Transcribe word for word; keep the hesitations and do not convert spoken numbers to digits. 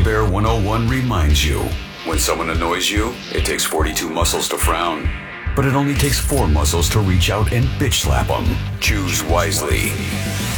Bear one oh one reminds you, when someone annoys you, it takes forty-two muscles to frown. But it only takes four muscles to reach out and bitch slap them. Choose wisely.